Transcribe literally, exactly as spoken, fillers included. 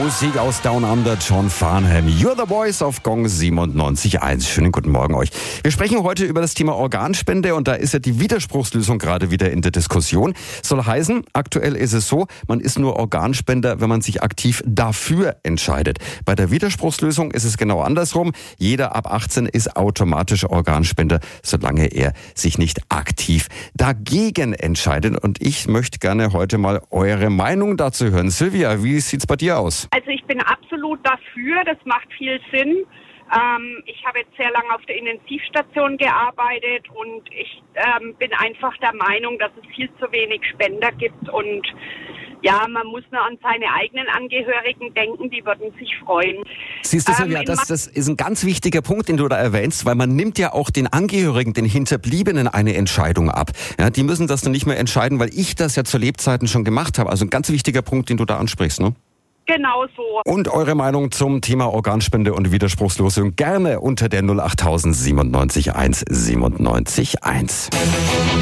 Musik aus Down Under, John Farnham. You're the Voice auf Gong siebenundneunzig Komma eins. Schönen guten Morgen euch. Wir sprechen heute über das Thema Organspende und da ist ja die Widerspruchslösung gerade wieder in der Diskussion. Soll heißen, aktuell ist es so, man ist nur Organspender, wenn man sich aktiv dafür entscheidet. Bei der Widerspruchslösung ist es genau andersrum. Jeder ab achtzehn ist automatisch Organspender, solange er sich nicht aktiv dagegen entscheidet. Und ich möchte gerne heute mal eure Meinung dazu hören. Silvia, wie sieht's bei dir aus? Also ich bin absolut dafür, das macht viel Sinn. Ähm, ich habe jetzt sehr lange auf der Intensivstation gearbeitet und ich ähm, bin einfach der Meinung, dass es viel zu wenig Spender gibt und ja, man muss nur an seine eigenen Angehörigen denken, die würden sich freuen. Siehst du, Silvia, ähm, das, das ist ein ganz wichtiger Punkt, den du da erwähnst, weil man nimmt ja auch den Angehörigen, den Hinterbliebenen eine Entscheidung ab. Ja, die müssen das dann nicht mehr entscheiden, weil ich das ja zu Lebzeiten schon gemacht habe. Also ein ganz wichtiger Punkt, den du da ansprichst, ne? Genau so. Und eure Meinung zum Thema Organspende und Widerspruchslösung gerne unter der null acht null null siebenundneunzig eins siebenundneunzig eins.